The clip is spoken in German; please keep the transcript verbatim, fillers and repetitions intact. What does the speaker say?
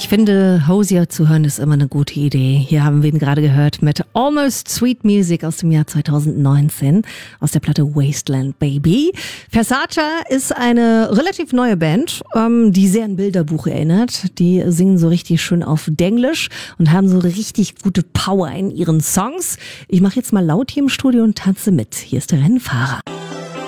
Ich finde, Hozier zu hören ist immer eine gute Idee. Hier haben wir ihn gerade gehört mit Almost Sweet Music aus dem Jahr zwanzig neunzehn aus der Platte Wasteland Baby. Versace ist eine relativ neue Band, ähm, die sehr an Bilderbuch erinnert. Die singen so richtig schön auf Denglisch und haben so richtig gute Power in ihren Songs. Ich mache jetzt mal laut hier im Studio und tanze mit. Hier ist der Rennfahrer.